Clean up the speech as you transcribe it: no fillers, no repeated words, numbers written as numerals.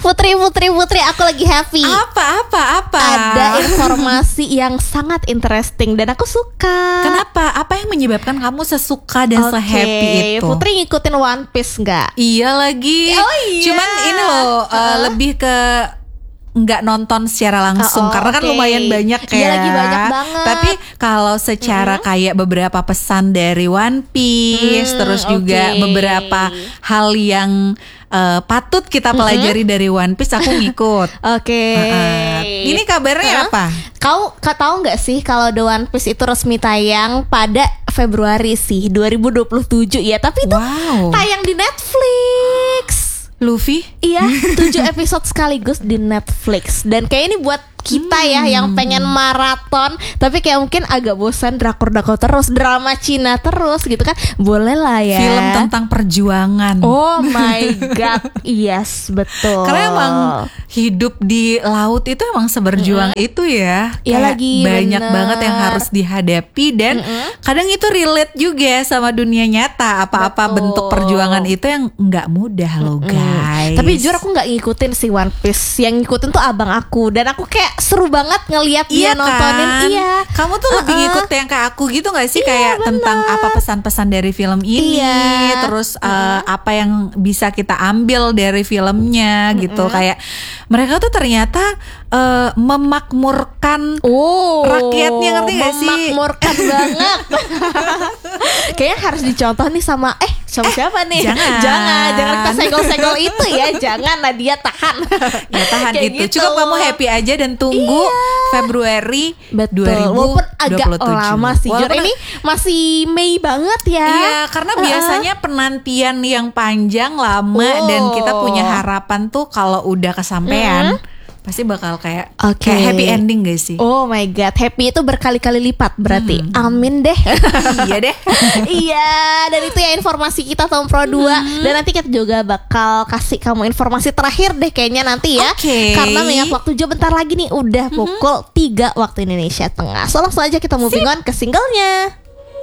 Putri, aku lagi happy. Apa? Ada informasi yang sangat interesting dan aku suka. Kenapa? Apa yang menyebabkan kamu sesuka dan se-happy itu? Putri ngikutin One Piece nggak? Iya lagi. Oh iya. Cuman ini loh lebih ke nggak nonton secara langsung karena kan lumayan banyak ya. Iya lagi banyak banget. Tapi kalau secara kayak beberapa pesan dari One Piece, terus juga beberapa hal yang patut kita pelajari dari One Piece, aku ngikut. Ini kabarnya apa? Kau tahu nggak sih kalau The One Piece itu resmi tayang pada Februari sih 2027 ya, tapi itu tayang di Netflix. Luffy? Iya, 7 episode sekaligus di Netflix. Dan kayak ini buat kita ya yang pengen maraton tapi kayak mungkin agak bosan drakor terus, drama Cina terus gitu kan. Boleh lah ya. Film tentang perjuangan. Oh my god. Yes, betul. Karena emang hidup di laut itu emang seberjuang itu ya. Iya lagi banyak bener banget yang harus dihadapi dan kadang itu relate juga sama dunia nyata. Apa-apa bentuk perjuangan itu yang nggak mudah loh guys. Tapi jujur aku nggak ngikutin si One Piece. Yang ngikutin tuh abang aku dan aku kayak seru banget ngelihat dia nontonin. Iya. Kamu tuh lebih ngikut yang kayak aku gitu nggak sih? Kayak tentang apa pesan-pesan dari film ini, terus apa yang bisa kita ambil dari filmnya gitu. Kayak mereka tuh ternyata memakmurkan rakyatnya, ngerti gak sih? Memakmurkan banget. Kayaknya harus dicontoh nih sama siapa nih? Jangan kita senggol-senggol itu ya. Jangan, Nadia tahan. Ya tahan gitu. Cukup kamu happy aja dan tunggu Februari 2027. Walaupun agak lama sih. Ini masih Mei banget ya. Iya, karena biasanya penantian yang panjang lama dan kita punya harapan tuh kalau udah kesampaian pasti bakal kayak happy ending gak sih? Oh my god, happy itu berkali-kali lipat berarti. Amin deh. Iya deh. Iya, dan itu ya informasi kita tahun Pro 2. Dan nanti kita juga bakal kasih kamu informasi terakhir deh kayaknya nanti ya. Karena mengingat waktu juga bentar lagi nih udah pukul 3 waktu Indonesia Tengah. So langsung aja kita moving on ke singlenya.